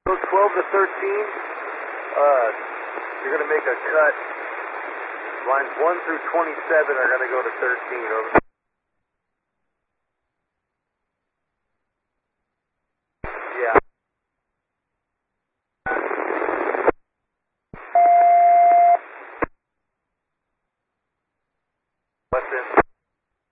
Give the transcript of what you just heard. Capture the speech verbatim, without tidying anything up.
Those twelve to thirteen, uh, you're going to make a cut. Lines one through twenty-seven are going to go to thirteen. Over.